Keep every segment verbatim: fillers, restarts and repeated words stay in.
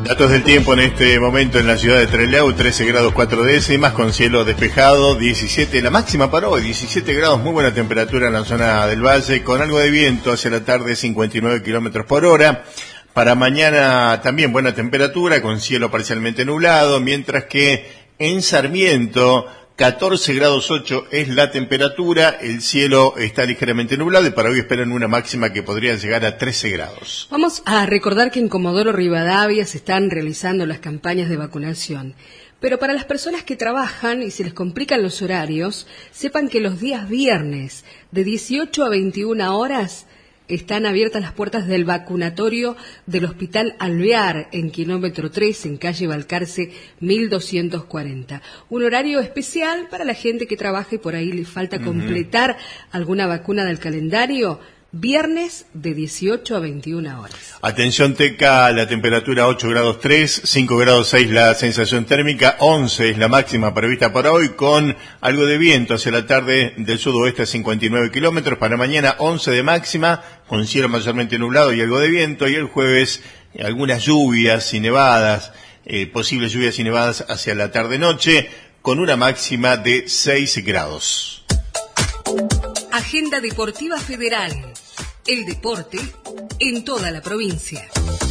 Datos del tiempo en este momento en la ciudad de Trelew, trece grados cuatro décimas, con cielo despejado, diecisiete, la máxima para hoy, diecisiete grados, muy buena temperatura en la zona del valle, con algo de viento hacia la tarde, cincuenta y nueve kilómetros por hora. Para mañana también buena temperatura, con cielo parcialmente nublado, mientras que en Sarmiento, catorce grados ocho es la temperatura, el cielo está ligeramente nublado y para hoy esperan una máxima que podría llegar a trece grados. Vamos a recordar que en Comodoro Rivadavia se están realizando las campañas de vacunación. Pero para las personas que trabajan y se les complican los horarios, sepan que los días viernes de dieciocho a veintiuna horas están abiertas las puertas del vacunatorio del Hospital Alvear, en kilómetro tres, en calle Balcarce mil doscientos cuarenta. Un horario especial para la gente que trabaja y por ahí le falta uh-huh. completar alguna vacuna del calendario. Viernes de dieciocho a veintiuna horas. Atención Teca, la temperatura ocho grados tres, cinco grados seis la sensación térmica, once es la máxima prevista para hoy, con algo de viento hacia la tarde del sudoeste a cincuenta y nueve kilómetros. Para mañana once de máxima, con cielo mayormente nublado y algo de viento. Y el jueves algunas lluvias y nevadas, eh, posibles lluvias y nevadas hacia la tarde-noche, con una máxima de seis grados. Agenda Deportiva Federal. El deporte en toda la provincia.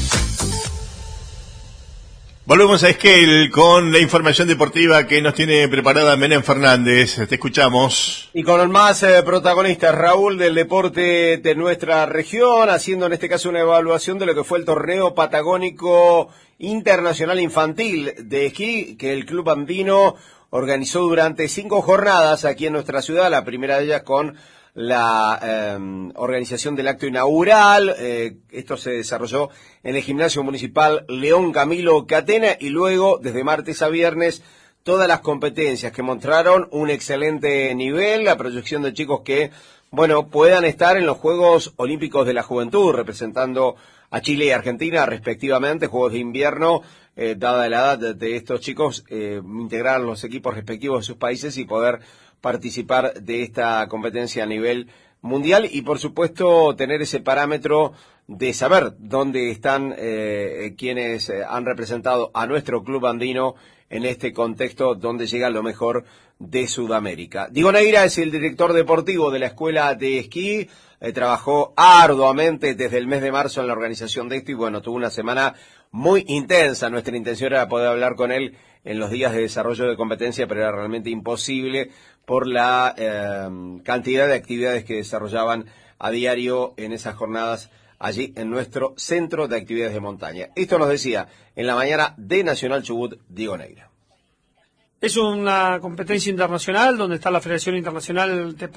Volvemos a Esquel con la información deportiva que nos tiene preparada Menem Fernández. Te escuchamos. Y con el más eh, protagonista, Raúl, del deporte de nuestra región, haciendo en este caso una evaluación de lo que fue el torneo patagónico internacional infantil de esquí que el Club Andino organizó durante cinco jornadas aquí en nuestra ciudad, la primera de ellas con la eh, organización del acto inaugural. Eh, esto se desarrolló en el Gimnasio Municipal León Camilo Catena y luego, desde martes a viernes, todas las competencias que mostraron un excelente nivel, la proyección de chicos que, bueno, puedan estar en los Juegos Olímpicos de la Juventud, representando a Chile y Argentina, respectivamente, Juegos de Invierno, eh, dada la edad de, de estos chicos, eh, integrar los equipos respectivos de sus países y poder participar de esta competencia a nivel mundial y, por supuesto, tener ese parámetro de saber dónde están eh, quienes eh, han representado a nuestro club andino en este contexto donde llega lo mejor de Sudamérica. Diego Neira es el director deportivo de la Escuela de Esquí, eh, trabajó arduamente desde el mes de marzo en la organización de esto y, bueno, tuvo una semana muy intensa. Nuestra intención era poder hablar con él en los días de desarrollo de competencia, pero era realmente imposible por la eh, cantidad de actividades que desarrollaban a diario en esas jornadas allí en nuestro centro de actividades de montaña. Esto nos decía en la mañana de Nacional Chubut, Diego Neira. Es una competencia internacional donde está la Federación Internacional de